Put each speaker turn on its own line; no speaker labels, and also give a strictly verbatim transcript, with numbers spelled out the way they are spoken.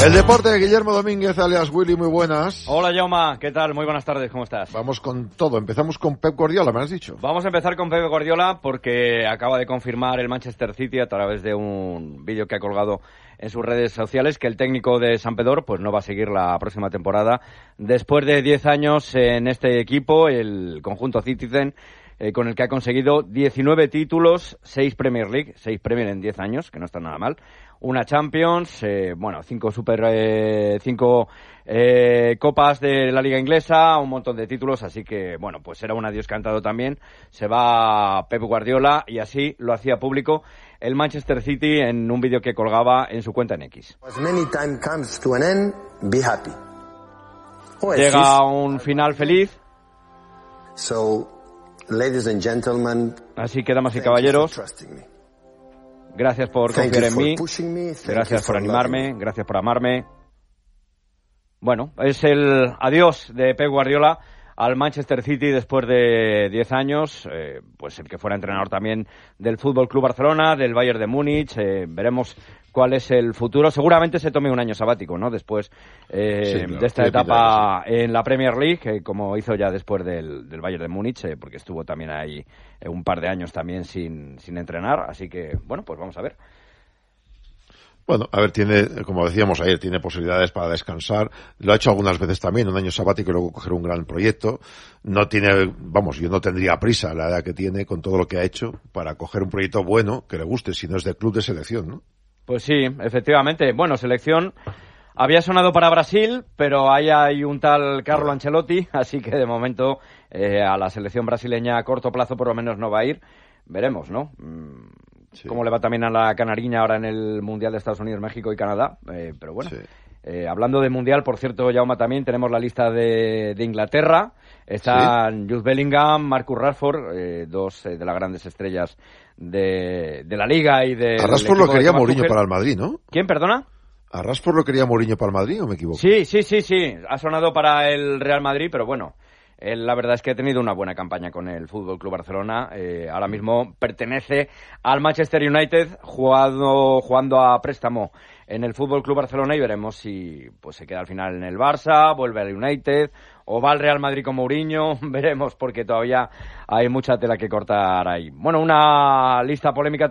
El deporte de Guillermo Domínguez, alias Willy, muy buenas.
Hola, Jaume, ¿qué tal? Muy buenas tardes, ¿cómo estás?
Vamos con todo, empezamos con Pep Guardiola, me has dicho.
Vamos a empezar con Pep Guardiola porque acaba de confirmar el Manchester City a través de un vídeo que ha colgado en sus redes sociales que el técnico de Sampdoria pues no va a seguir la próxima temporada. Después de diez años en este equipo, el conjunto Citizen, eh, con el que ha conseguido diecinueve títulos, seis Premier League, seis Premier en diez años, que no está nada mal. Una Champions, eh, bueno, cinco super, eh, cinco eh, copas de la Liga Inglesa, un montón de títulos, así que, bueno, pues era un adiós cantado también. Se va Pep Guardiola y así lo hacía público el Manchester City en un vídeo que colgaba en su cuenta en X. Llega un final feliz.
So, ladies and gentlemen,
así que, damas y caballeros, gracias por confiar en mí, gracias por animarme, gracias por amarme. Bueno, es el adiós de Pep Guardiola al Manchester City después de diez años, eh, pues el que fuera entrenador también del Fútbol Club Barcelona, del Bayern de Múnich. Eh, veremos cuál es el futuro. Seguramente se tome un año sabático, ¿no? Después eh, sí, claro, de esta etapa en la Premier League, eh, como hizo ya después del, del Bayern de Múnich, eh, porque estuvo también ahí eh, un par de años también sin, sin entrenar. Así que, bueno, pues vamos a ver.
Bueno, a ver, tiene, como decíamos ayer, tiene posibilidades para descansar. Lo ha hecho algunas veces también, un año sabático y luego coger un gran proyecto. No tiene, vamos, yo no tendría prisa la edad que tiene con todo lo que ha hecho para coger un proyecto bueno que le guste, si no es de club, de selección, ¿no?
Pues sí, efectivamente. Bueno, selección había sonado para Brasil, pero ahí hay un tal Carlo Ancelotti, así que de momento eh, a la selección brasileña a corto plazo por lo menos no va a ir. Veremos, ¿no? Mm. Sí. Cómo le va también a la canariña ahora en el Mundial de Estados Unidos, México y Canadá. Eh, pero bueno, sí. eh, hablando de Mundial, por cierto, Jaume, también tenemos la lista de, de Inglaterra. Están sí. Jude Bellingham, Marcus Rashford, eh, dos eh, de las grandes estrellas de, de la Liga y de...
A Rashford lo quería Mourinho para el Madrid, ¿no?
¿Quién, perdona?
¿A Rashford lo quería Mourinho para el Madrid o me equivoco?
Sí, sí, sí, sí. Ha sonado para el Real Madrid, pero bueno... Él, la verdad es que ha tenido una buena campaña con el Fútbol Club Barcelona. Eh, ahora mismo pertenece al Manchester United, jugado, jugando a préstamo en el Fútbol Club Barcelona, y veremos si pues se queda al final en el Barça, vuelve al United o va al Real Madrid con Mourinho. Veremos, porque todavía hay mucha tela que cortar ahí. Bueno, una lista polémica